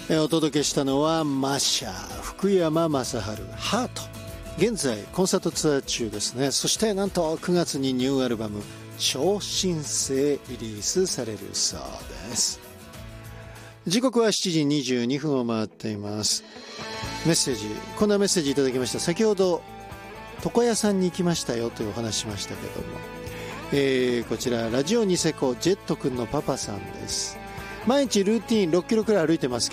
お届けしたのはマシャ福山雅治ハート。現在コンサートツアー中ですね。そしてなんと9月にニューアルバム超新星リリースされるそうです。時刻は7時22分を回っています。メッセージ、こんなメッセージいただきました。先ほど床屋さんに行きましたよというお話しましたけども、こちらラジオニセコジェット君のパパさんです。毎日ルーティン6キロくらい歩いてます